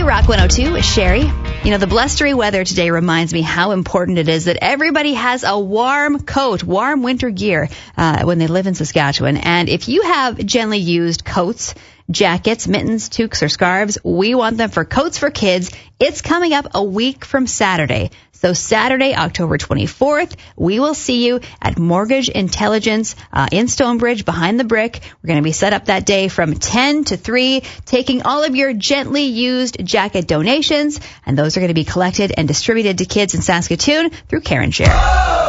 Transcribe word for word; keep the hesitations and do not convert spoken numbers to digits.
Rock one oh two with Sherry. You know, the blustery weather today reminds me how important it is that everybody has a warm coat, warm winter gear uh, when they live in Saskatchewan. And if you have gently used coats, jackets, mittens, toques, or scarves, we want them for Coats for Kids. It's coming up a week from Saturday. So Saturday, October twenty-fourth, we will see you at Mortgage Intelligence uh, in Stonebridge behind the brick. We're going to be set up that day from ten to three, taking all of your gently used jacket donations, and those are going to be collected and distributed to kids in Saskatoon through Care and Share.